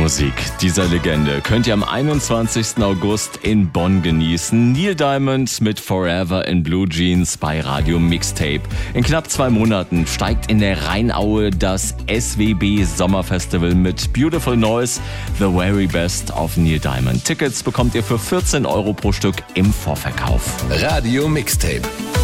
Musik dieser Legende könnt ihr am 21. August in Bonn genießen. Neil Diamond mit Forever in Blue Jeans bei Radio Mixtape. In knapp 2 Monaten steigt in der Rheinaue das SWB Sommerfestival mit Beautiful Noise, The Very Best of Neil Diamond. Tickets bekommt ihr für 14 € pro Stück im Vorverkauf. Radio Mixtape.